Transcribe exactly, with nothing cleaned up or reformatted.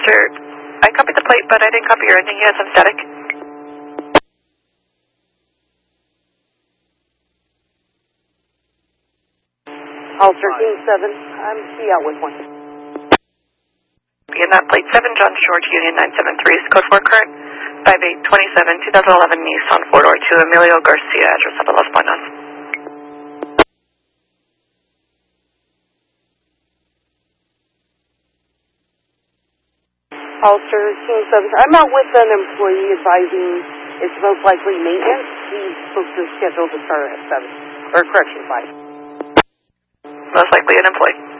sir. I copied the plate, but I didn't copy your ending. You had some static. Officer King seven, I'm C out with one. Begin that plate seven, John Short, Union nine seven three, code four current, five eight twenty-seven, twenty eleven Nissan four-door to Emilio Garcia, address of Los Banos. Officer King seven, I'm out with an employee advising it's most likely maintenance. He's supposed to schedule to start at seven, or correction, five. Most likely an employee.